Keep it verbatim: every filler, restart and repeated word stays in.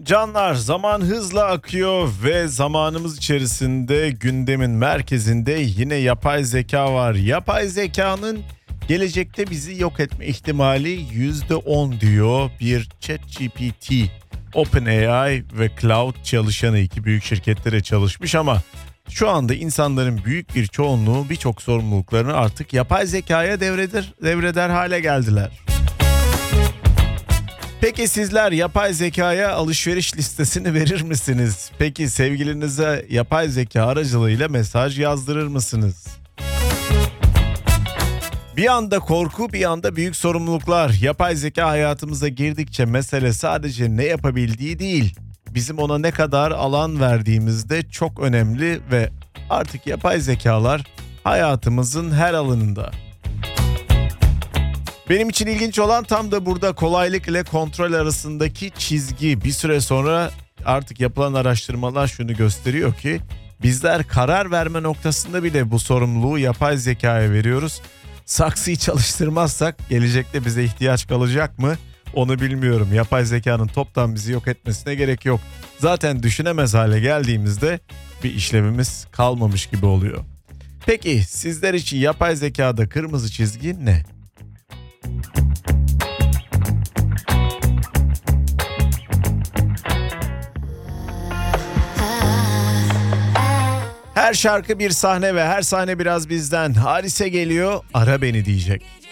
Canlar, zaman hızla akıyor ve zamanımız içerisinde gündemin merkezinde yine yapay zeka var. Yapay zekanın gelecekte bizi yok etme ihtimali yüzde on diyor bir ChatGPT. OpenAI ve Cloud çalışanı iki büyük şirketlere çalışmış ama şu anda insanların büyük bir çoğunluğu birçok sorumluluklarını artık yapay zekaya devredir, devreder hale geldiler. Peki sizler yapay zekaya alışveriş listesini verir misiniz? Peki sevgilinize yapay zeka aracılığıyla mesaj yazdırır mısınız? Bir anda korku, bir anda büyük sorumluluklar. Yapay zeka hayatımıza girdikçe mesele sadece ne yapabildiği değil, bizim ona ne kadar alan verdiğimizde çok önemli ve artık yapay zekalar hayatımızın her alanında. Benim için ilginç olan tam da burada kolaylık ile kontrol arasındaki çizgi. Bir süre sonra artık yapılan araştırmalar şunu gösteriyor ki bizler karar verme noktasında bile bu sorumluluğu yapay zekaya veriyoruz. Saksıyı çalıştırmazsak gelecekte bize ihtiyaç kalacak mı? Onu bilmiyorum. Yapay zekanın toptan bizi yok etmesine gerek yok. Zaten düşünemez hale geldiğimizde bir işlevimiz kalmamış gibi oluyor. Peki sizler için yapay zekada kırmızı çizgi ne? Her şarkı bir sahne ve her sahne biraz bizden. Harise geliyor, ara beni diyecek.